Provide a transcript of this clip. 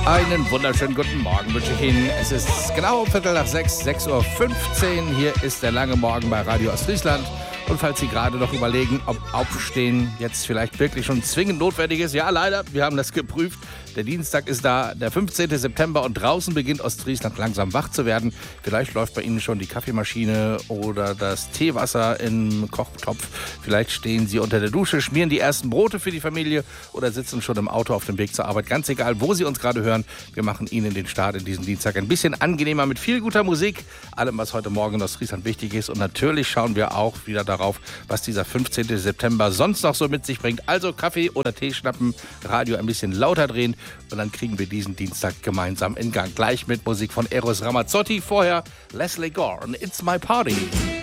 Einen wunderschönen guten Morgen wünsche ich Ihnen. Es ist genau 5:45, 6:15 Uhr. Hier ist der lange Morgen bei Radio Ostfriesland. Und falls Sie gerade noch überlegen, ob Aufstehen jetzt vielleicht wirklich schon zwingend notwendig ist, ja leider, wir haben das geprüft. Der Dienstag ist da, der 15. September und draußen beginnt Ostfriesland langsam wach zu werden. Vielleicht läuft bei Ihnen schon die Kaffeemaschine oder das Teewasser im Kochtopf. Vielleicht stehen Sie unter der Dusche, schmieren die ersten Brote für die Familie oder sitzen schon im Auto auf dem Weg zur Arbeit. Ganz egal, wo Sie uns gerade hören, wir machen Ihnen den Start in diesem Dienstag ein bisschen angenehmer mit viel guter Musik, allem, was heute Morgen in Ostfriesland wichtig ist. Und natürlich schauen wir auch wieder darauf, was dieser 15. September sonst noch so mit sich bringt. Also Kaffee oder Tee schnappen, Radio ein bisschen lauter drehen und dann kriegen wir diesen Dienstag gemeinsam in Gang. Gleich mit Musik von Eros Ramazzotti. Vorher Leslie Gore und It's My Party.